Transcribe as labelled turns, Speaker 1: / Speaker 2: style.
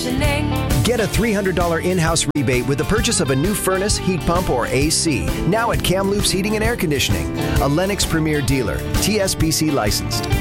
Speaker 1: conditioning.
Speaker 2: Get a $300 in-house rebate with the purchase of a new furnace, heat pump, or AC. Now at Kamloops Heating and Air Conditioning, a Lennox Premier dealer, TSPC licensed.